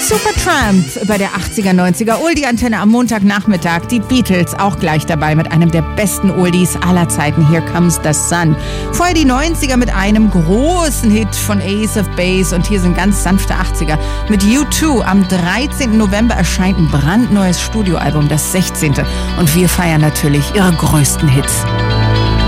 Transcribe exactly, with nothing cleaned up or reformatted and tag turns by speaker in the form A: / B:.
A: Supertramp bei der achtziger, neunziger Oldie-Antenne am Montagnachmittag. Die Beatles auch gleich dabei mit einem der besten Oldies aller Zeiten. Here Comes the Sun. Vorher die neunziger mit einem großen Hit von Ace of Base. Und hier sind ganz sanfte achtziger mit U zwei. Am dreizehnten November erscheint ein brandneues Studioalbum, das sechzehnte Und wir feiern natürlich ihre größten Hits.